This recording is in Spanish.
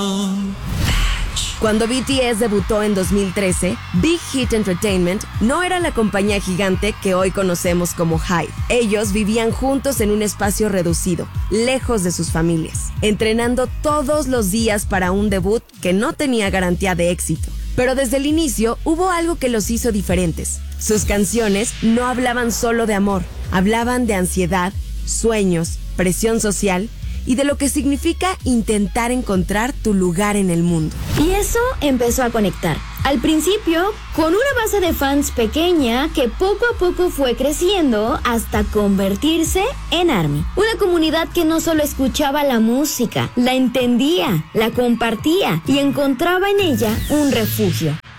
Cuando BTS debutó en 2013, Big Hit Entertainment no era la compañía gigante que hoy conocemos como HYBE. Ellos vivían juntos en un espacio reducido, lejos de sus familias, entrenando todos los días para un debut que no tenía garantía de éxito. Pero desde el inicio hubo algo que los hizo diferentes. Sus canciones no hablaban solo de amor, hablaban de ansiedad, sueños, presión social y de lo que significa intentar encontrar tu lugar en el mundo. Y eso empezó a conectar. Al principio, con una base de fans pequeña que poco a poco fue creciendo hasta convertirse en ARMY. Una comunidad que no solo escuchaba la música, la entendía, la compartía y encontraba en ella un refugio.